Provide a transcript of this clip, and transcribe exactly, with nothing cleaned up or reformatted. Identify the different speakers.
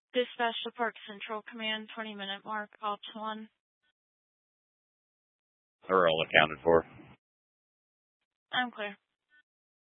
Speaker 1: Dispatch to Park Central Command, twenty minute mark, Ops one.
Speaker 2: They're all accounted for.
Speaker 1: I'm clear.